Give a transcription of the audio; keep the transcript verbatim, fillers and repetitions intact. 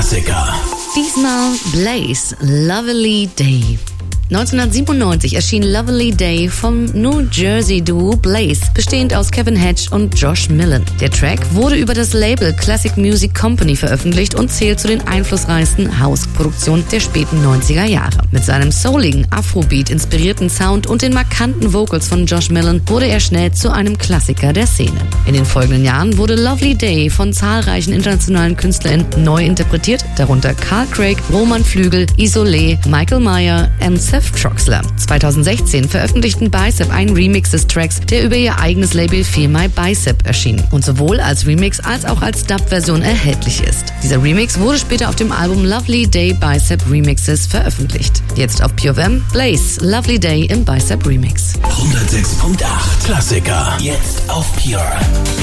Klassiker. Diesmal Blaze, Lovely Day. neunzehnhundertsiebenundneunzig erschien Lovely Day vom New Jersey-Duo Blaze, bestehend aus Kevin Hatch und Josh Millen. Der Track wurde über das Label Classic Music Company veröffentlicht und zählt zu den einflussreichsten House-Produktionen der späten neunziger Jahre. Mit seinem souligen, Afrobeat-inspirierten Sound und den markanten Vocals von Josh Millen wurde er schnell zu einem Klassiker der Szene. In den folgenden Jahren wurde Lovely Day von zahlreichen internationalen KünstlerInnen neu interpretiert, darunter Carl Craig, Roman Flügel, Isolé, Michael Meyer und Seth Troxler. zweitausendsechzehn veröffentlichten Bicep einen Remix des Tracks, der über ihr eigenes Label Feel My Bicep erschien und sowohl als Remix als auch als Dub-Version erhältlich ist. Dieser Remix wurde später auf dem Album Lovely Day Bicep Remixes veröffentlicht. Jetzt auf Pure F M, Blaze, Lovely Day im Bicep Remix. hundertsechs Komma acht Klassiker. Jetzt auf Pure.